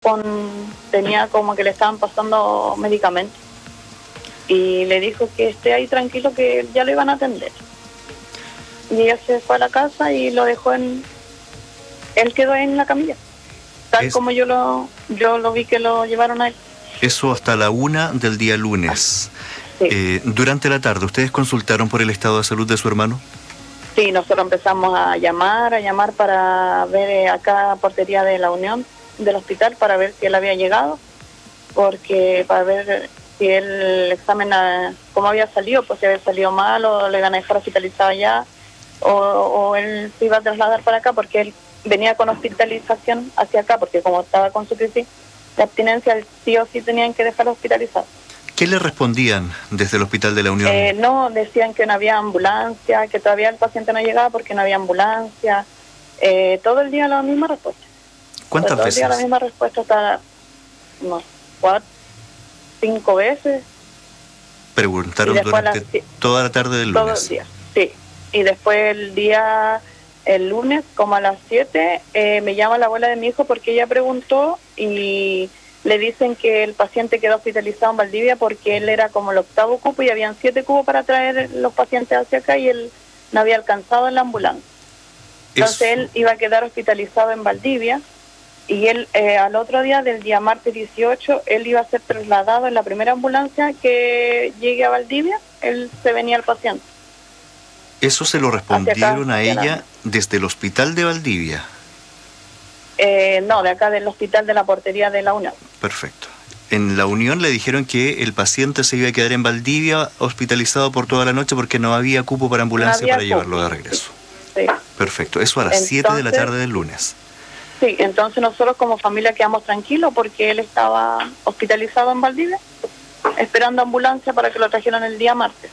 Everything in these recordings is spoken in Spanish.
tenía como que le estaban pasando medicamentos. Y le dijo que esté ahí tranquilo, que ya lo iban a atender. Y ella se fue a la casa y lo dejó él quedó en la camilla. Tal como yo lo vi que lo llevaron a él. Eso hasta la 1 del día lunes. Sí. Durante la tarde, ¿ustedes consultaron por el estado de salud de su hermano? Sí, nosotros empezamos a llamar para ver acá portería de la Unión del hospital para ver si él había llegado, porque para ver si el examen cómo había salido, pues si había salido mal o le iban a dejar hospitalizado allá o él se iba a trasladar para acá, porque él venía con hospitalización hacia acá, porque como estaba con su crisis de abstinencia, sí o sí tenían que dejarlo hospitalizado. ¿Qué le respondían desde el Hospital de la Unión? No, decían que no había ambulancia, que todavía el paciente no llegaba porque no había ambulancia. Todo el día la misma respuesta. ¿Cuántas todo veces? El día la misma respuesta, hasta unos 4, 5 veces. Preguntaron durante toda la tarde del lunes. Todo el día, sí. Y después el lunes, como a las 7, me llama la abuela de mi hijo porque ella preguntó y le dicen que el paciente quedó hospitalizado en Valdivia porque él era como el 8º cupo y habían 7 cupos para traer los pacientes hacia acá y él no había alcanzado en la ambulancia. Entonces él iba a quedar hospitalizado en Valdivia y él al otro día, del día martes 18, él iba a ser trasladado en la primera ambulancia que llegue a Valdivia, él se venía al paciente. ¿Eso se lo respondieron a ella desde el hospital de Valdivia? No, de acá del hospital de la portería de la Unión. Perfecto. En la Unión le dijeron que el paciente se iba a quedar en Valdivia hospitalizado por toda la noche porque no había cupo para ambulancia para llevarlo de regreso. Sí. Perfecto. Eso a las 7 de la tarde del lunes. Sí, entonces nosotros como familia quedamos tranquilos porque él estaba hospitalizado en Valdivia, esperando ambulancia para que lo trajeran el día martes.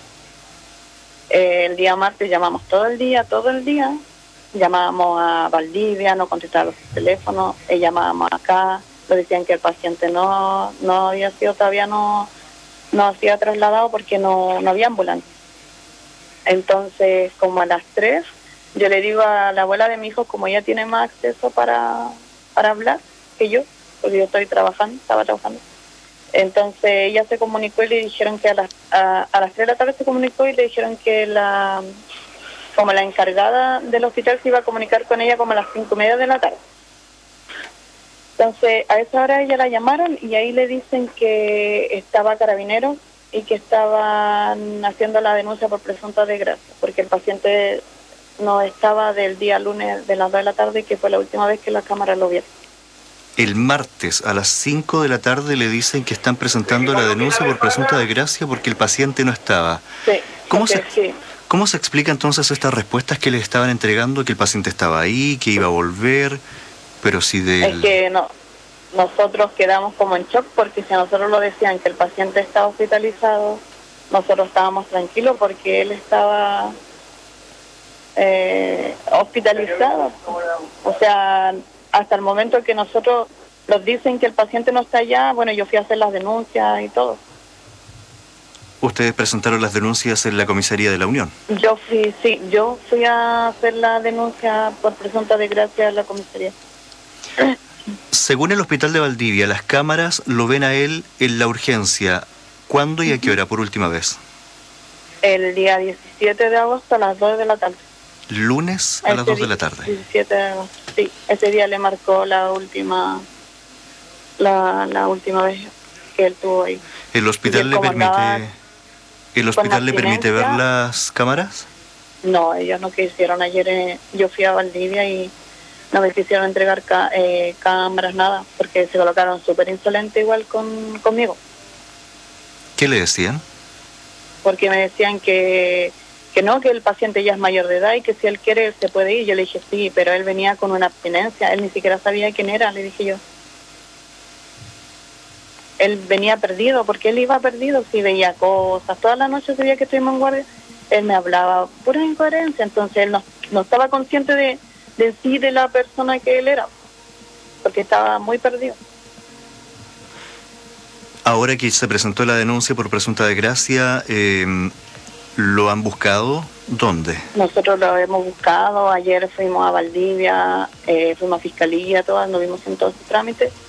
El día martes llamamos todo el día. Llamábamos a Valdivia, no contestaban los teléfonos, llamábamos acá, le decían que el paciente no había sido todavía, no hacía trasladado porque no había ambulancia. Entonces, como a las 3, yo le digo a la abuela de mi hijo, como ella tiene más acceso para hablar que yo, porque yo estaba trabajando. Entonces ella se comunicó y le dijeron que a las 3 de la tarde se comunicó y le dijeron que como la encargada del hospital se iba a comunicar con ella como a las 5:30 de la tarde. Entonces a esa hora ella la llamaron y ahí le dicen que estaba Carabineros y que estaban haciendo la denuncia por presunta desgracia, porque el paciente no estaba del día lunes de las 2 de la tarde, que fue la última vez que la cámara lo vio. El martes a las 5 de la tarde le dicen que están presentando la denuncia por presunta desgracia porque el paciente no estaba. Sí. ¿Cómo se explica entonces estas respuestas que le estaban entregando, que el paciente estaba ahí, que iba a volver, pero si de... Es que nosotros quedamos como en shock porque si a nosotros lo decían que el paciente estaba hospitalizado, nosotros estábamos tranquilos porque él estaba hospitalizado. O sea, hasta el momento que nosotros nos dicen que el paciente no está allá, bueno, yo fui a hacer las denuncias y todo. ¿Ustedes presentaron las denuncias en la comisaría de la Unión? Yo fui a hacer la denuncia por presunta desgracia en la comisaría. Según el hospital de Valdivia, las cámaras lo ven a él en la urgencia. ¿Cuándo y a qué hora por última vez? El día 17 de agosto a las 2 de la tarde. ¿Lunes a las 2 de la tarde? 17 de agosto, sí. Ese día le marcó la última vez que él tuvo ahí. ¿El hospital le permite ver las cámaras? No, ellos no quisieron. Ayer yo fui a Valdivia y no me quisieron entregar cámaras, nada, porque se colocaron súper insolentes igual conmigo. ¿Qué le decían? Porque me decían que no, que el paciente ya es mayor de edad y que si él quiere se puede ir. Yo le dije sí, pero él venía con una abstinencia, él ni siquiera sabía quién era, le dije yo. Él venía perdido, porque él iba perdido, sí veía cosas, toda la noche ese día que estuvimos en guardia, él me hablaba pura incoherencia, entonces él no estaba consciente de sí, de la persona que él era, porque estaba muy perdido. Ahora que se presentó la denuncia por presunta desgracia, ¿lo han buscado? ¿Dónde? Nosotros lo hemos buscado, ayer fuimos a Valdivia, fuimos a Fiscalía, todas, nos vimos en todos los trámites,